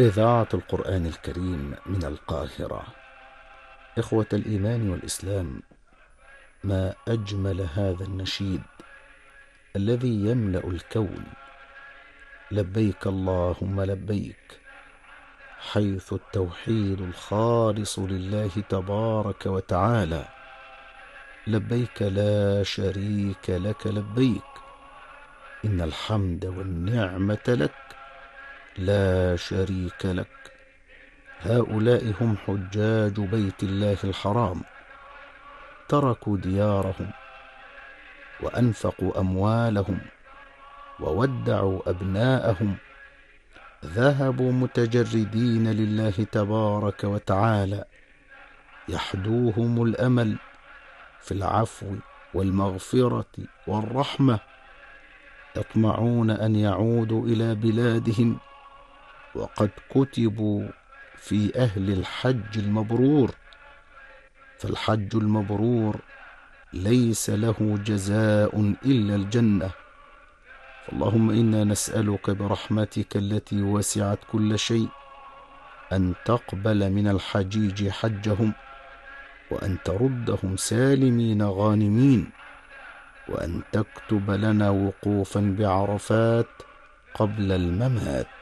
إذاعة القرآن الكريم من القاهرة. إخوة الإيمان والإسلام، ما أجمل هذا النشيد الذي يملأ الكون. لبيك اللهم لبيك، حيث التوحيد الخالص لله تبارك وتعالى. لبيك لا شريك لك لبيك، إن الحمد والنعمة لك لا شريك لك. هؤلاء هم حجاج بيت الله الحرام، تركوا ديارهم وأنفقوا أموالهم وودعوا أبناءهم، ذهبوا متجردين لله تبارك وتعالى، يحدوهم الأمل في العفو والمغفرة والرحمة، يطمعون أن يعودوا إلى بلادهم وقد كتبوا في أهل الحج المبرور. فالحج المبرور ليس له جزاء إلا الجنة. فاللهم إنا نسألك برحمتك التي وسعت كل شيء أن تقبل من الحجيج حجهم، وأن تردهم سالمين غانمين، وأن تكتب لنا وقوفا بعرفات قبل الممات.